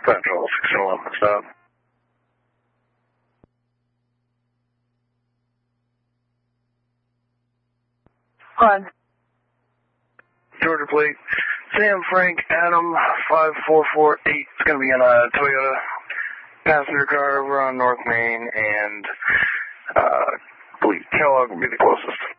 Central 1611, stop. Fine. Georgia plate, Sam Frank Adam 5448. It's going to be in a Toyota passenger car over on North Main, and I believe Kellogg will be the closest.